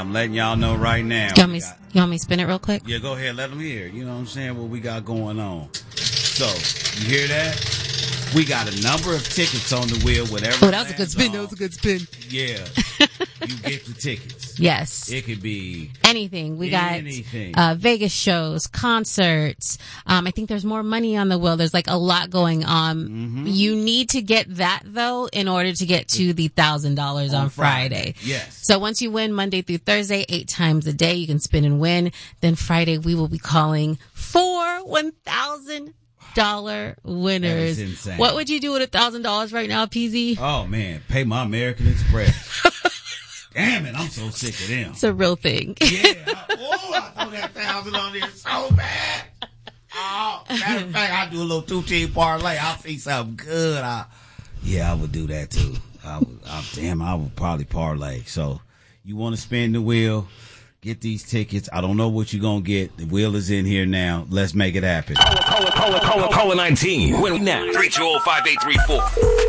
I'm letting y'all know right now. You want me to spin it real quick? Yeah, go ahead. Let them hear. You know what I'm saying? What we got going on. So, you hear that? We got a number of tickets on the wheel. Whatever. Oh, that was a good spin. That was a good spin. Yeah. You get the tickets. Yes. It could be anything. We anything. got Vegas shows, concerts. I think there's more money on the wheel. There's like a lot going on. Mm-hmm. You need to get that though in order to get to the $1,000 on Friday. Yes. So once you win Monday through Thursday, 8 times a day, you can spin and win. Then Friday we will be calling for $1,000 winners. That is insane. What would you do with $1,000 right now, PZ? Oh man, pay my American Express. Damn it, I'm so sick of them. It's a real thing. Yeah. I throw that 1,000 on there so bad. Oh, matter of fact, I do a little 2-team parlay. I'll see something good. I would do that too. I would probably parlay. So you want to spin the wheel, get these tickets. I don't know what you're going to get. The wheel is in here now. Let's make it happen. Call 19. Win now. 320-5834.